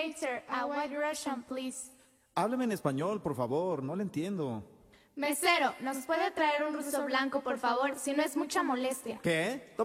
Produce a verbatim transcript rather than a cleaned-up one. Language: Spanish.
Waiter, a White Russian, please. Háblame en español, por favor, no le entiendo. Mesero, ¿nos puede traer un ruso blanco, por favor? Si no es mucha molestia. ¿Qué?